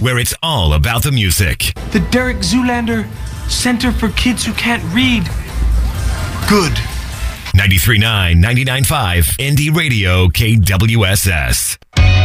where it's all about the music. The Derek Zoolander Center for Kids Who Can't Read. Good. 93.9, 99.5, Indie Radio, KWSS.